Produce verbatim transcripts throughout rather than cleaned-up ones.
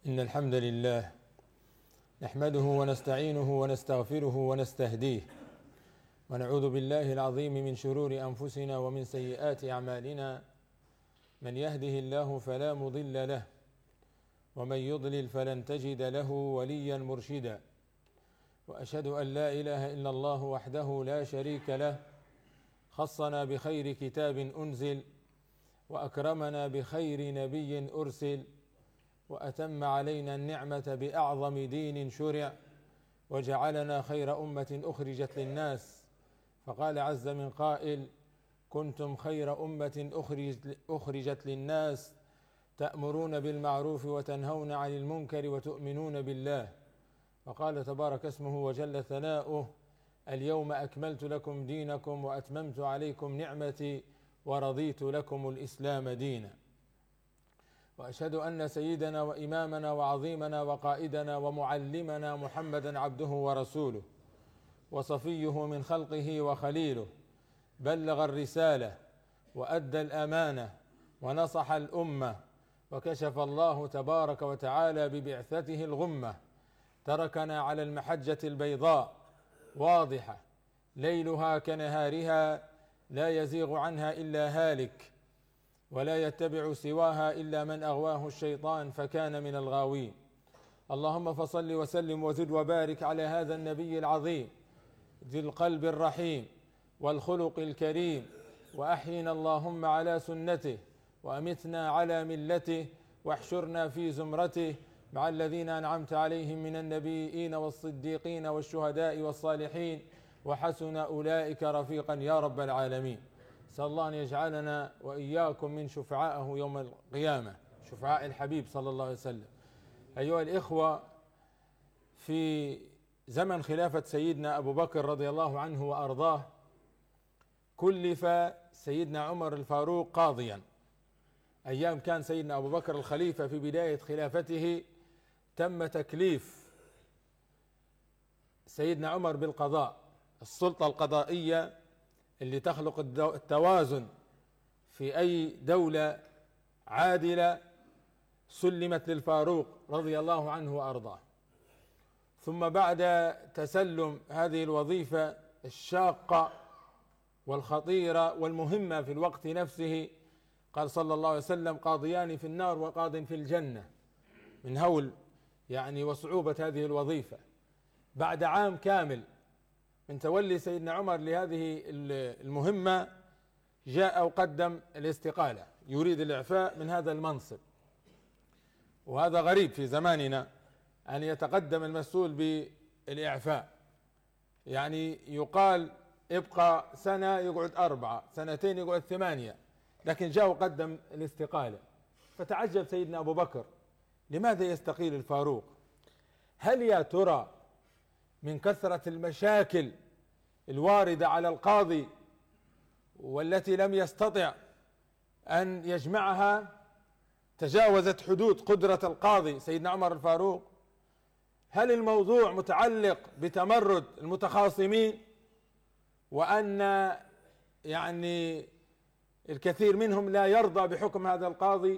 إن الحمد لله نحمده ونستعينه ونستغفره ونستهديه، ونعوذ بالله العظيم من شرور أنفسنا ومن سيئات أعمالنا. من يهده الله فلا مضل له، ومن يضلل فلن تجد له وليا مرشدا. وأشهد أن لا إله إلا الله وحده لا شريك له، خصنا بخير كتاب أنزل، وأكرمنا بخير نبي أرسل، وأتم علينا النعمة بأعظم دين شرع، وجعلنا خير أمة أخرجت للناس. فقال عز من قائل: كنتم خير أمة أخرجت للناس تأمرون بالمعروف وتنهون عن المنكر وتؤمنون بالله. وقال تبارك اسمه وجل ثناؤه: اليوم أكملت لكم دينكم وأتممت عليكم نعمتي ورضيت لكم الإسلام دينا. وأشهد أن سيدنا وإمامنا وعظيمنا وقائدنا ومعلمنا محمدا عبده ورسوله، وصفيه من خلقه وخليله، بلغ الرسالة وأدى الأمانة ونصح الأمة، وكشف الله تبارك وتعالى ببعثته الغمة. تركنا على المحجة البيضاء واضحة ليلها كنهارها، لا يزيغ عنها إلا هالك، ولا يتبع سواها إلا من أغواه الشيطان فكان من الغاوين. اللهم فصل وسلم وزد وبارك على هذا النبي العظيم ذي القلب الرحيم والخلق الكريم، وأحينا اللهم على سنته، وأمتنا على ملته، واحشرنا في زمرته مع الذين أنعمت عليهم من النبيين والصديقين والشهداء والصالحين، وحسن أولئك رفيقا يا رب العالمين. نسأل الله أن يجعلنا وإياكم من شفعائه يوم القيامة، شفعاء الحبيب صلى الله عليه وسلم. أيها الإخوة، في زمن خلافة سيدنا أبو بكر رضي الله عنه وأرضاه كلف سيدنا عمر الفاروق قاضيا. أيام كان سيدنا أبو بكر الخليفة في بداية خلافته تم تكليف سيدنا عمر بالقضاء، السلطة القضائية اللي تخلق التوازن في أي دولة عادلة سلمت للفاروق رضي الله عنه وأرضاه. ثم بعد تسلم هذه الوظيفة الشاقة والخطيرة والمهمة في الوقت نفسه، قال صلى الله عليه وسلم: قاضيان في النار وقاض في الجنة، من هول يعني وصعوبة هذه الوظيفة. بعد عام كامل من تولي سيدنا عمر لهذه المهمة جاء وقدم الاستقالة، يريد الإعفاء من هذا المنصب. وهذا غريب في زماننا أن يتقدم المسؤول بالإعفاء، يعني يقال ابقى سنة يقعد أربعة، سنتين يقعد ثمانية، لكن جاء وقدم الاستقالة. فتعجب سيدنا أبو بكر: لماذا يستقيل الفاروق؟ هل يا ترى من كثرة المشاكل الواردة على القاضي والتي لم يستطع أن يجمعها تجاوزت حدود قدرة القاضي سيدنا عمر الفاروق؟ هل الموضوع متعلق بتمرد المتخاصمين وأن يعني الكثير منهم لا يرضى بحكم هذا القاضي،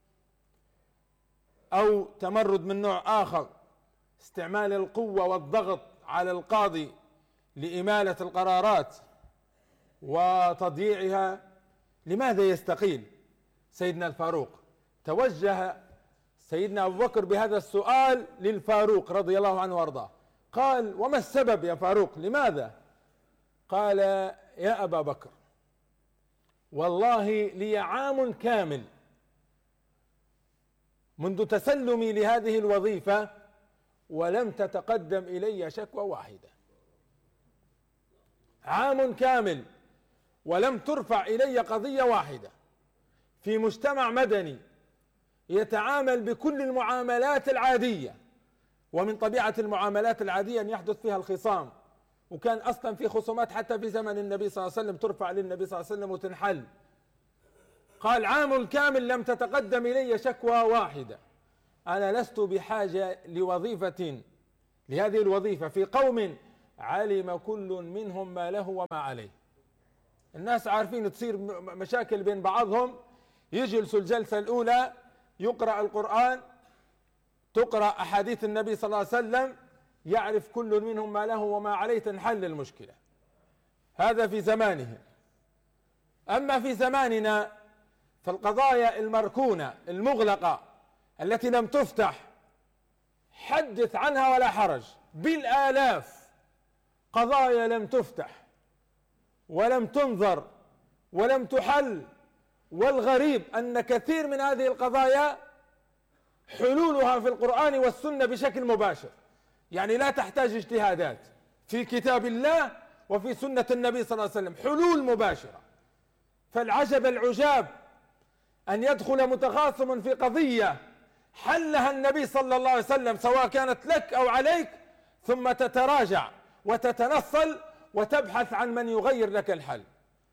أو تمرد من نوع آخر، استعمال القوة والضغط على القاضي لإمالة القرارات وتضييعها؟ لماذا يستقيل سيدنا الفاروق؟ توجه سيدنا أبو بكر بهذا السؤال للفاروق رضي الله عنه وارضاه، قال: وما السبب يا فاروق؟ لماذا؟ قال: يا أبا بكر، والله لي عام كامل منذ تسلمي لهذه الوظيفة ولم تتقدم إلي شكوى واحدة. عام كامل ولم ترفع إلي قضية واحدة في مجتمع مدني يتعامل بكل المعاملات العادية، ومن طبيعة المعاملات العادية أن يحدث فيها الخصام، وكان أصلا في خصومات حتى في زمن النبي صلى الله عليه وسلم ترفع للنبي صلى الله عليه وسلم وتنحل. قال: عام كامل لم تتقدم إلي شكوى واحدة. أنا لست بحاجة لوظيفة لهذه الوظيفة في قوم علم كل منهم ما له وما عليه. الناس عارفين تصير مشاكل بين بعضهم، يجلسوا الجلسة الأولى يقرأ القرآن تقرأ أحاديث النبي صلى الله عليه وسلم يعرف كل منهم ما له وما عليه، تنحل المشكلة. هذا في زمانهم. أما في زماننا فالقضايا المركونة المغلقة التي لم تفتح حدث عنها ولا حرج، بالآلاف قضايا لم تفتح ولم تنظر ولم تحل. والغريب أن كثير من هذه القضايا حلولها في القرآن والسنة بشكل مباشر، يعني لا تحتاج اجتهادات، في كتاب الله وفي سنة النبي صلى الله عليه وسلم حلول مباشرة. فالعجب العجاب أن يدخل متخاصم في قضية حلها النبي صلى الله عليه وسلم سواء كانت لك أو عليك، ثم تتراجع وتتنصل وتبحث عن من يغير لك الحل.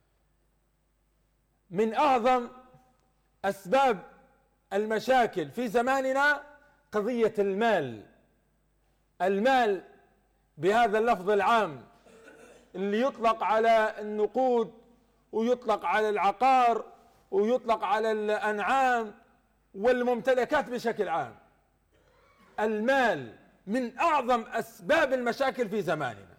من أعظم أسباب المشاكل في زماننا قضية المال. المال بهذا اللفظ العام اللي يطلق على النقود ويطلق على العقار ويطلق على الأنعام والممتلكات بشكل عام. المال من أعظم أسباب المشاكل في زماننا.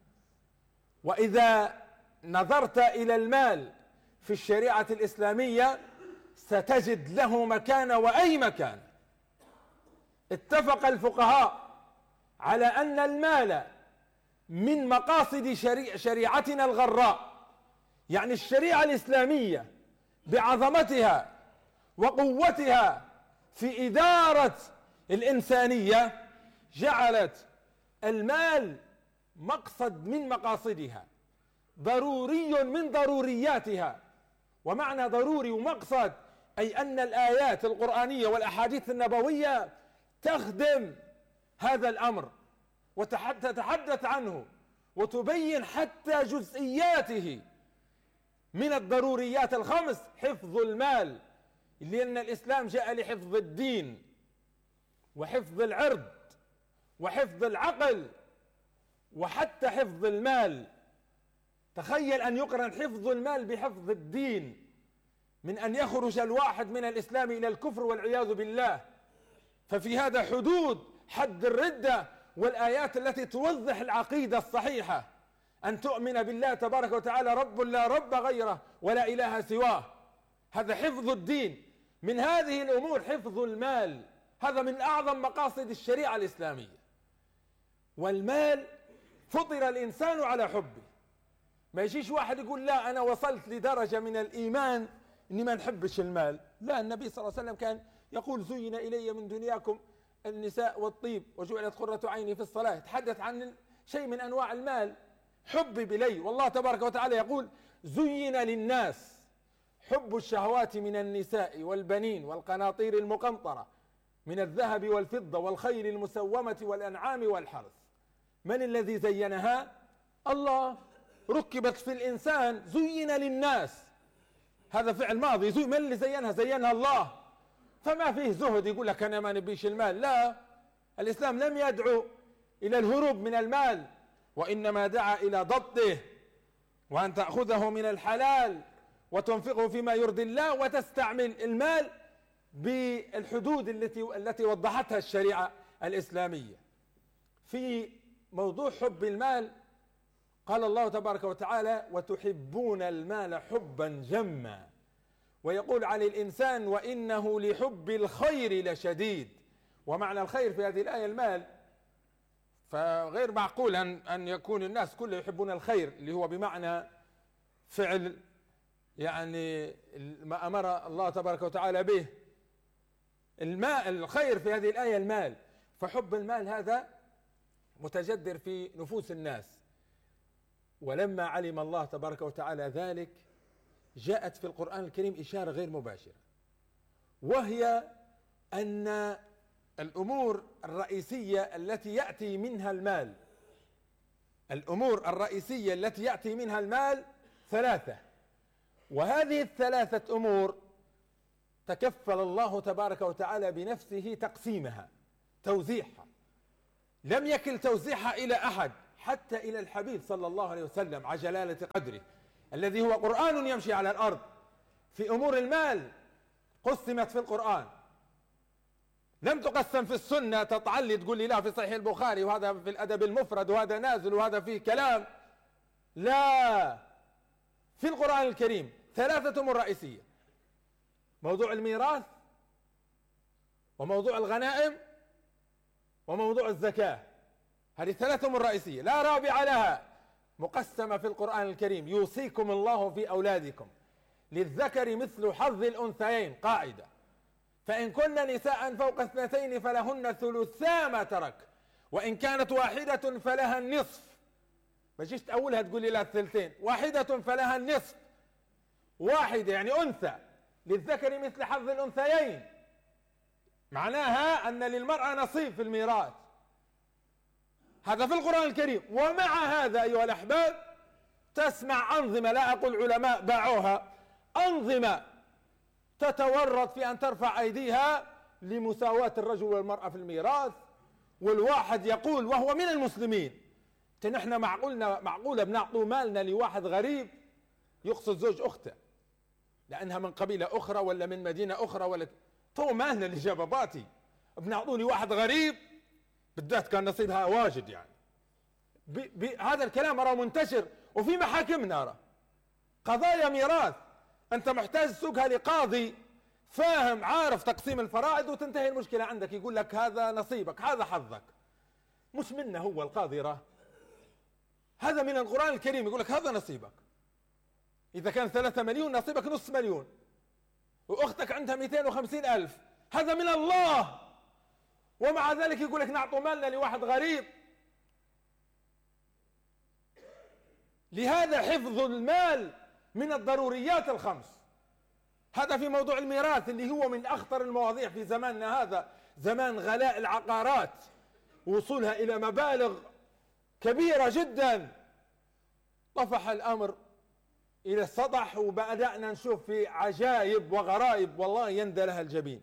وإذا نظرت إلى المال في الشريعة الإسلامية ستجد له مكانة وأي مكان. اتفق الفقهاء على أن المال من مقاصد شريع شريعتنا الغراء، يعني الشريعة الإسلامية بعظمتها وقوتها في إدارة الإنسانية جعلت المال مقصد من مقاصدها، ضروري من ضرورياتها. ومعنى ضروري ومقصد أي أن الآيات القرآنية والأحاديث النبوية تخدم هذا الأمر وتتحدث عنه وتبين حتى جزئياته. من الضروريات الخمس حفظ المال، لأن الإسلام جاء لحفظ الدين وحفظ العرض وحفظ العقل وحتى حفظ المال. تخيل أن يقرن حفظ المال بحفظ الدين، من أن يخرج الواحد من الإسلام إلى الكفر والعياذ بالله. ففي هذا حدود حد الردة والآيات التي توضح العقيدة الصحيحة، أن تؤمن بالله تبارك وتعالى رب لا رب غيره ولا إله سواه. هذا حفظ الدين. من هذه الأمور حفظ المال، هذا من أعظم مقاصد الشريعة الإسلامية. والمال فطر الإنسان على حبه. ما يجيش واحد يقول لا أنا وصلت لدرجة من الإيمان إني ما نحبش المال. لا، النبي صلى الله عليه وسلم كان يقول زين إلي من دنياكم النساء والطيب وجعلت قرة عيني في الصلاة. يتحدث عن شيء من أنواع المال حبب إلي. والله تبارك وتعالى يقول زين للناس حب الشهوات من النساء والبنين والقناطير المقنطرة من الذهب والفضة والخيل المسومة والأنعام والحرث. من الذي زينها؟ الله. ركبت في الإنسان زين للناس، هذا فعل ماضي. زي من اللي زينها؟ زينها الله. فما فيه زهد يقول لك أنا ما نبيش المال. لا، الإسلام لم يدعو إلى الهروب من المال، وإنما دعا إلى ضبطه، وأن تأخذه من الحلال وتنفقه فيما يرضي الله، وتستعمل المال بالحدود التي التي وضحتها الشريعة الإسلامية. في موضوع حب المال قال الله تبارك وتعالى وتحبون المال حبا جما، ويقول عن الإنسان وإنه لحب الخير لشديد. ومعنى الخير في هذه الآية المال، فغير معقول أن أن يكون الناس كلهم يحبون الخير اللي هو بمعنى فعل يعني ما أمر الله تبارك وتعالى به. الماء الخير في هذه الآية المال. فحب المال هذا متجذر في نفوس الناس. ولما علم الله تبارك وتعالى ذلك جاءت في القرآن الكريم إشارة غير مباشرة، وهي أن الأمور الرئيسية التي يأتي منها المال الأمور الرئيسية التي يأتي منها المال ثلاثة، وهذه الثلاثة أمور تكفل الله تبارك وتعالى بنفسه تقسيمها، توزيعها. لم يكل توزيعها إلى أحد، حتى إلى الحبيب صلى الله عليه وسلم على جلالة قدره الذي هو قرآن يمشي على الأرض. في أمور المال قسمت في القرآن لم تقسم في السنة تطعلي تقول لي لا في صحيح البخاري وهذا في الأدب المفرد وهذا نازل وهذا فيه كلام. لا، في القرآن الكريم ثلاثة أمور رئيسية: موضوع الميراث، وموضوع الغنائم، وموضوع الزكاة. هذه ثلاثة أمور رئيسية لا رابع لها، مقسمة في القرآن الكريم: يوصيكم الله في أولادكم للذكر مثل حظ الأنثيين، قاعدة، فإن كن نساء فوق اثنتين فلهن ثلثا ما ترك، وإن كانت واحدة فلها النصف. ما تجيش تأولها تقول لي لا الثلثين، واحدة فلها النصف، واحدة يعني أنثى، للذكر مثل حظ الأنثيين، معناها أن للمرأة نصيب في الميراث. هذا في القرآن الكريم. ومع هذا أيها الأحباب تسمع أنظمة، لا أقول علماء باعوها، أنظمة تتورط في أن ترفع أيديها لمساواة الرجل والمرأة في الميراث، والواحد يقول وهو من المسلمين: نحن معقولنا معقولة بنعطوا مالنا لواحد غريب، يقصد زوج أخته لأنها من قبيلة أخرى ولا من مدينة أخرى، ولا تو مالنا لجباباتي بنعطوني واحد غريب، بالذات كان نصيبها واجد يعني. هذا الكلام أرى منتشر وفي محاكمنا أرى قضايا ميراث أنت محتاج تسوقها لقاضي فاهم عارف تقسيم الفرائض وتنتهي المشكلة عندك، يقول لك هذا نصيبك هذا حظك. مش منه هو القاضي، راه هذا من القرآن الكريم، يقول لك هذا نصيبك. إذا كان ثلاثة مليون نصيبك نص مليون، وأختك عندها مئتين وخمسين ألف، هذا من الله. ومع ذلك يقول لك نعطوا مالنا لواحد غريب. لهذا حفظ المال من الضروريات الخمس. هذا في موضوع الميراث اللي هو من أخطر المواضيع في زماننا هذا، زمان غلاء العقارات ووصولها إلى مبالغ كبيرة جدا. طفح الأمر إلى السطح وبدأنا نشوف في عجائب وغرائب والله يندى لها الجبين.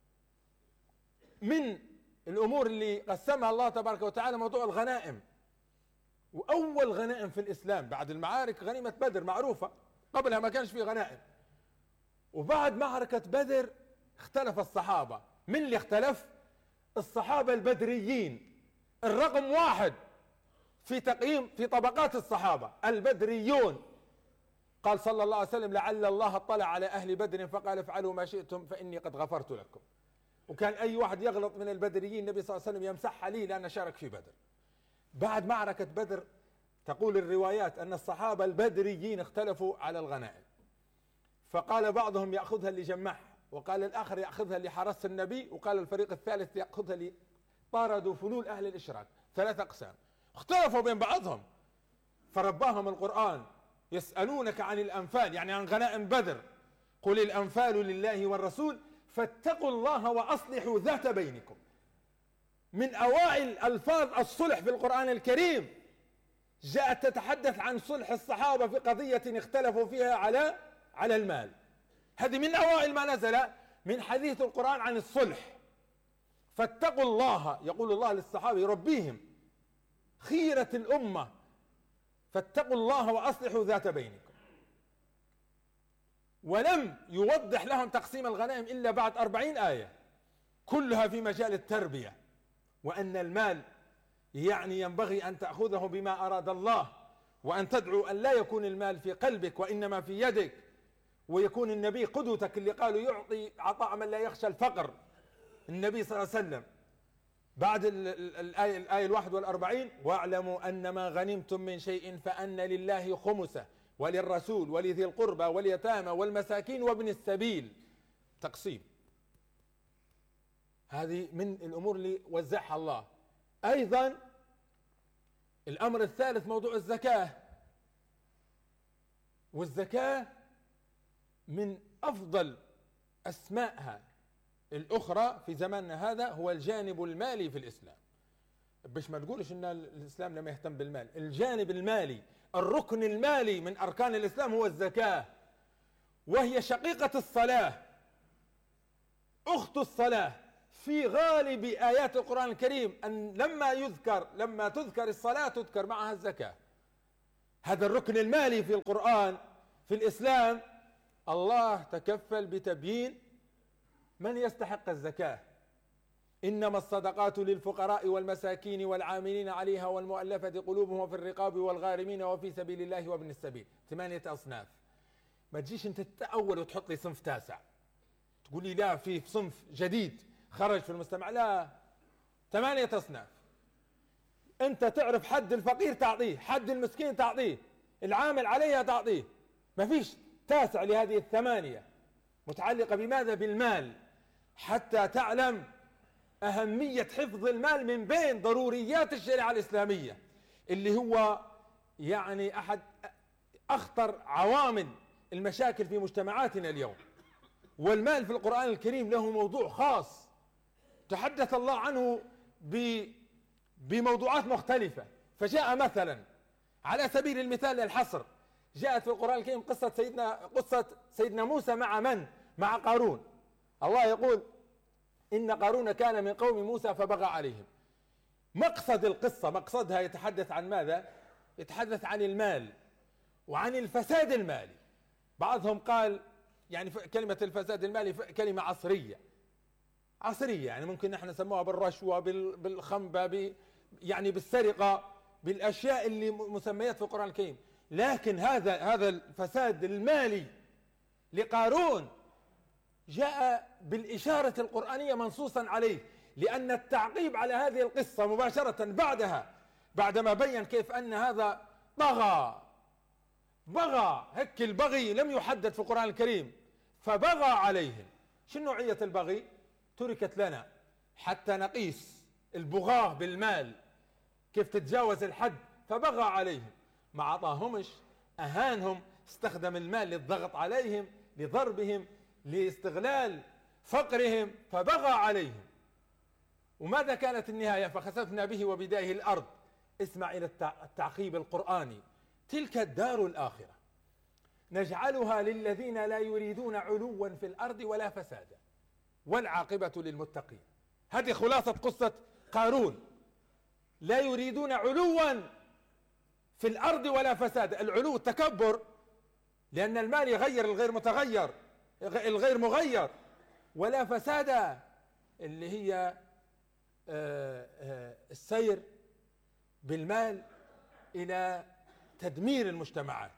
من الأمور اللي قسمها الله تبارك وتعالى موضوع الغنائم. وأول غنائم في الإسلام بعد المعارك غنيمة بدر معروفة، قبلها ما كانش في غنائم. وبعد معركة بدر اختلف الصحابة. من اللي اختلف؟ الصحابة البدريين. الرقم واحد في تقييم في طبقات الصحابة البدريون. قال صلى الله عليه وسلم: لعل الله اطلع على أهل بدر فقال افعلوا ما شئتم فإني قد غفرت لكم. وكان أي واحد يغلط من البدريين النبي صلى الله عليه وسلم يمسحها لي لأنه شارك في بدر. بعد معركة بدر تقول الروايات أن الصحابة البدريين اختلفوا على الغنائم، فقال بعضهم يأخذها اللي جمعها، وقال الآخر يأخذها اللي حرس النبي، وقال الفريق الثالث يأخذها اللي طاردوا فلول أهل الإشراك. ثلاثة أقسام اختلفوا بين بعضهم. فرباهم القرآن: يسألونك عن الأنفال، يعني عن غنائم بدر، قل الأنفال لله والرسول فاتقوا الله وأصلحوا ذات بينكم. من أوائل ألفاظ الصلح في القرآن الكريم جاءت تتحدث عن صلح الصحابة في قضية اختلفوا فيها على على المال. هذه من أوائل ما نزل من حديث القرآن عن الصلح. فاتقوا الله، يقول الله للصحابة يربيهم خيرة الأمة، فاتقوا الله وأصلحوا ذات بينكم. ولم يوضح لهم تقسيم الغنائم إلا بعد أربعين آية كلها في مجال التربية، وأن المال يعني ينبغي أن تأخذه بما أراد الله، وأن تدعو أن لا يكون المال في قلبك وإنما في يدك، ويكون النبي قدوتك اللي قالوا يعطي عطاء من لا يخشى الفقر، النبي صلى الله عليه وسلم. بعد الآية الآية الواحد والأربعين: واعلموا أن ما غنمتم من شيء فأن لله خمسه وللرسول ولذي القربى واليتامى والمساكين وابن السبيل. تقسيم. هذه من الأمور اللي وزعها الله. أيضا الأمر الثالث موضوع الزكاة. والزكاة من أفضل أسمائها الأخرى في زماننا هذا هو الجانب المالي في الإسلام. باش ما تقولش إن الإسلام لم يهتم بالمال، الجانب المالي، الركن المالي من أركان الإسلام هو الزكاة، وهي شقيقة الصلاة، أخت الصلاة. في غالب آيات القرآن الكريم أن لما يذكر لما تذكر الصلاة تذكر معها الزكاة. هذا الركن المالي في القرآن في الإسلام. الله تكفل بتبيين من يستحق الزكاة، إنما الصدقات للفقراء والمساكين والعاملين عليها والمؤلفة قلوبهم وفي الرقاب والغارمين وفي سبيل الله وابن السبيل. ثمانية أصناف. ما تجيش أنت تتأول وتحط لي صنف تاسع تقول لي لا في صنف جديد خرج في المجتمع، لا، ثمانية أصناف. أنت تعرف حد الفقير تعطيه، حد المسكين تعطيه، العامل عليها تعطيه، ما فيش تاسع لهذه الثمانية. متعلقة بماذا؟ بالمال، حتى تعلم أهمية حفظ المال من بين ضروريات الشريعة الإسلامية، اللي هو يعني أحد أخطر عوامل المشاكل في مجتمعاتنا اليوم. والمال في القرآن الكريم له موضوع خاص تحدث الله عنه بموضوعات مختلفة. فجاء مثلا على سبيل المثال الحصر، جاءت في القرآن الكريم قصة سيدنا قصة سيدنا موسى مع من؟ مع قارون. الله يقول إن قارون كان من قوم موسى فبغى عليهم. مقصد القصة، مقصدها يتحدث عن ماذا؟ يتحدث عن المال وعن الفساد المالي. بعضهم قال يعني كلمة الفساد المالي كلمة عصرية عصرية يعني ممكن نحن نسموها بالرشوة، بالخنبة، يعني بالسرقة، بالأشياء اللي مسميات في القرآن الكريم. لكن هذا هذا الفساد المالي لقارون جاء بالإشارة القرآنية منصوصا عليه، لأن التعقيب على هذه القصة مباشرة بعدها بعدما بين كيف أن هذا طغى بغى هك البغي لم يحدد في القرآن الكريم، فبغى عليهم. شنو نوعية البغي؟ تركت لنا حتى نقيس البغاة بالمال كيف تتجاوز الحد. فبغى عليهم، ما عطاهمش، أهانهم، استخدم المال للضغط عليهم، لضربهم، لاستغلال فقرهم، فبغى عليهم. وماذا كانت النهاية؟ فخسفنا به وبداره الأرض. اسمع إلى التعقيب القرآني: تلك الدار الآخرة نجعلها للذين لا يريدون علوا في الأرض ولا فسادا والعاقبة للمتقين. هذه خلاصة قصة قارون. لا يريدون علوا في الأرض ولا فساد. العلو التكبر، لأن المال يغير الغير متغير الغير مغير، ولا فساد اللي هي السير بالمال إلى تدمير المجتمعات.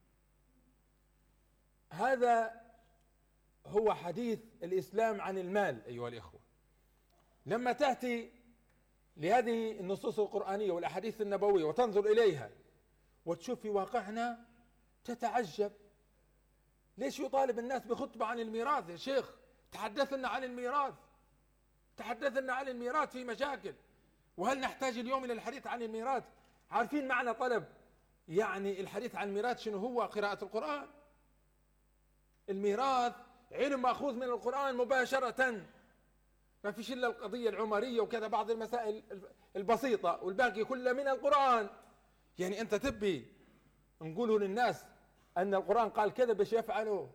هذا هو حديث الإسلام عن المال أيها الإخوة. لما تأتي لهذه النصوص القرآنية والأحاديث النبوية وتنظر إليها وتشوف في واقعنا تتعجب. ليش يطالب الناس بخطبة عن الميراث يا شيخ؟ تحدثنا عن الميراث تحدثنا عن الميراث في مشاكل. وهل نحتاج اليوم إلى الحديث عن الميراث؟ عارفين معنى طلب يعني الحديث عن الميراث شنو هو؟ قراءة القرآن. الميراث علم مأخوذ من القرآن مباشرة، ما فيش إلا القضية العمرية وكذا بعض المسائل البسيطة، والباقي كله من القرآن. يعني أنت تبي نقوله للناس أن القرآن قال كذا باش يفعلوا.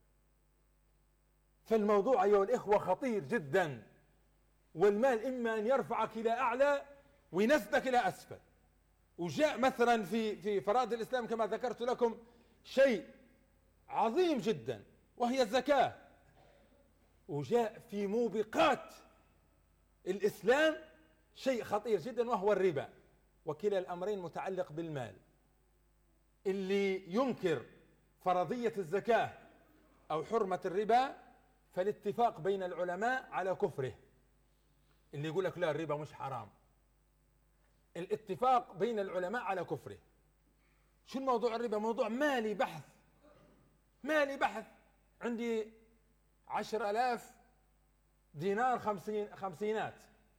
فالموضوع أيها الإخوة خطير جدا، والمال إما أن يرفعك إلى أعلى وينزلك إلى أسفل. وجاء مثلا في في فرائض الإسلام كما ذكرت لكم شيء عظيم جدا وهي الزكاة، وجاء في موبقات الإسلام شيء خطير جدا وهو الربا. وكلا الأمرين متعلق بالمال. اللي ينكر فرضية الزكاة أو حرمة الربا فالاتفاق بين العلماء على كفره. اللي يقول لك لا الربا مش حرام، الاتفاق بين العلماء على كفره. شو الموضوع؟ الربا موضوع مالي بحث مالي بحث. عندي عشر آلاف دينار خمسين خمسينات،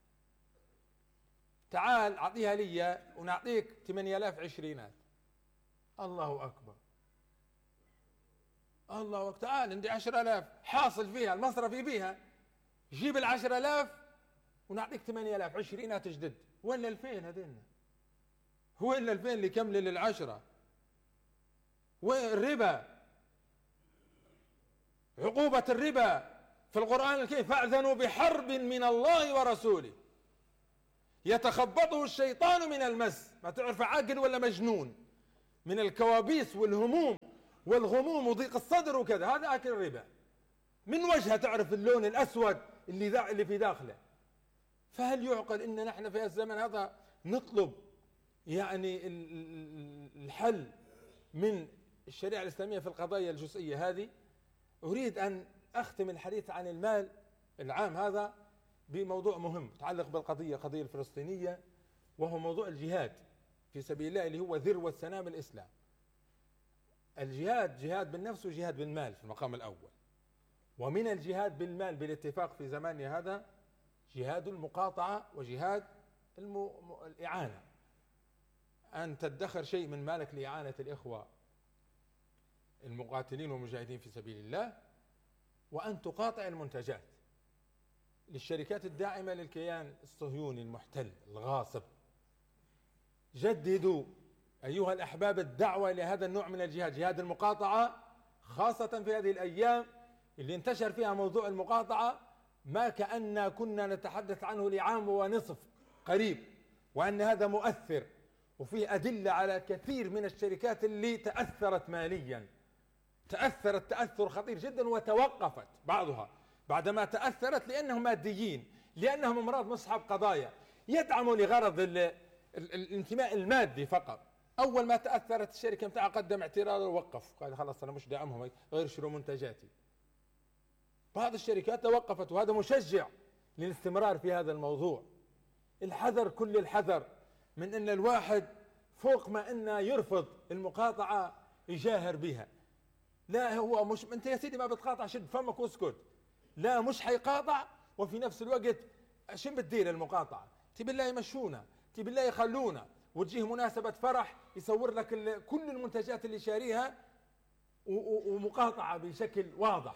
تعال أعطيها لي ونعطيك ثمانية آلاف عشرينات. الله أكبر الله أكبر. تعال عندي عشر آلاف حاصل فيها المصرفي فيها، جيب العشر آلاف ونعطيك ثمانية آلاف عشرينات جدد. ولا الفين هذين؟ هو إلا الفين اللي كمل للعشرة؟ والربا، عقوبة الربا في القرآن الكريم: فأذنوا بحرب من الله ورسوله يتخبطه الشيطان من المس. ما تعرف عاقل ولا مجنون من الكوابيس والهموم والغموم وضيق الصدر وكذا، هذا أكل الربا. من وجهه تعرف اللون الأسود اللي اللي في داخله. فهل يعقل ان نحن في الزمن هذا نطلب يعني الحل من الشريعة الإسلامية في القضايا الجزئية هذه؟ أريد أن أختم الحديث عن المال العام هذا بموضوع مهم يتعلق بالقضية القضية الفلسطينية، وهو موضوع الجهاد في سبيل الله اللي هو ذروة سنام الإسلام. الجهاد جهاد بالنفس وجهاد بالمال في المقام الأول، ومن الجهاد بالمال بالاتفاق في زماننا هذا جهاد المقاطعة وجهاد الم... الإعانة، أن تدخر شيء من مالك لإعانة الإخوة المقاتلين والمجاهدين في سبيل الله، وأن تقاطع المنتجات للشركات الداعمة للكيان الصهيوني المحتل الغاصب. جددوا أيها الأحباب الدعوة إلى هذا النوع من الجهاد، جهاد المقاطعة، خاصة في هذه الأيام اللي انتشر فيها موضوع المقاطعة ما كأننا كنا نتحدث عنه لعام ونصف قريب، وأن هذا مؤثر، وفيه أدلة على كثير من الشركات اللي تأثرت ماليا، تأثرت تأثر خطير جدا، وتوقفت بعضها بعدما تأثرت لأنهم ماديين، لأنهم امراض مصحب قضايا يدعموا لغرض ال ال الانتماء المادي فقط. أول ما تأثرت الشركة متاعها قدم اعتراض ووقف، قال خلاص أنا مش داعمهم غير شروا منتجاتي. بعض الشركات توقفت، وهذا مشجع للاستمرار في هذا الموضوع. الحذر كل الحذر من أن الواحد فوق ما أنه يرفض المقاطعة يجاهر بها. لا، هو مش أنت يا سيدي ما بتقاطع شد فمك واسكت، لا مش حيقاطع، وفي نفس الوقت شن بتدير المقاطعة؟ تي بالله يمشونا، تي بالله يخلونا، وتجيه مناسبة فرح يصور لك كل المنتجات اللي شاريها ومقاطعة بشكل واضح.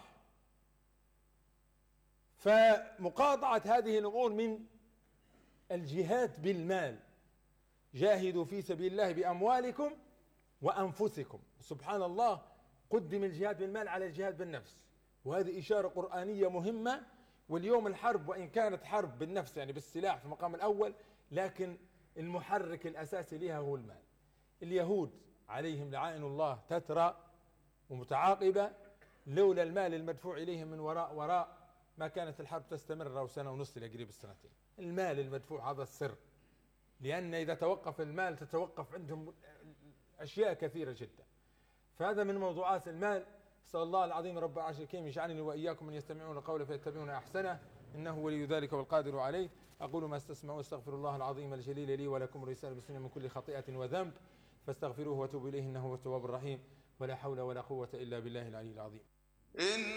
فمقاطعة هذه الأمور من الجهاد بالمال. جاهدوا في سبيل الله بأموالكم وأنفسكم. سبحان الله، قدم الجهاد بالمال على الجهاد بالنفس، وهذه إشارة قرآنية مهمة. واليوم الحرب وإن كانت حرب بالنفس يعني بالسلاح في المقام الأول، لكن المحرك الأساسي لها هو المال. اليهود عليهم لعائن الله تترى ومتعاقبة، لولا المال المدفوع إليهم من وراء وراء ما كانت الحرب تستمر سنة ونص إلى قريب السنتين. المال المدفوع هذا السر، لأن إذا توقف المال تتوقف عندهم أشياء كثيرة جدا. فهذا من موضوعات المال. أسأل الله العظيم رب العرش الكريم يجعلني وإياكم من يستمعون القول فيتبعون أحسنه، إنه ولي ذلك والقادر عليه. أقول ما استسمعوا واستغفر الله العظيم الجليل لي ولكم ولسائر المسلمين من كل خطيئة وذنب فاستغفروه وتوبوا إليه إنه هو التواب الرحيم. ولا حول ولا قوة إلا بالله العلي العظيم.